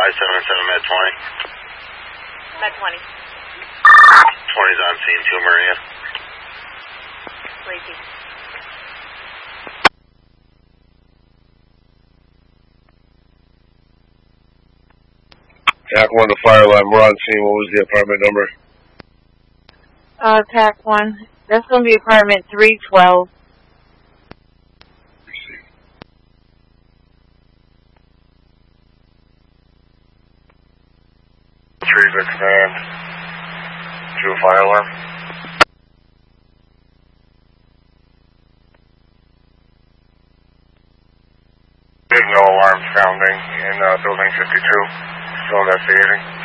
577 Med 20. Med 20. 20's on scene, 2 Maria. Sleepy. TAC 1 to fire line, we're on scene. What was the apartment number? TAC 1. That's going to be apartment 312. Good command. To a fire alarm. No alarm sounding in building 52. Still investigating.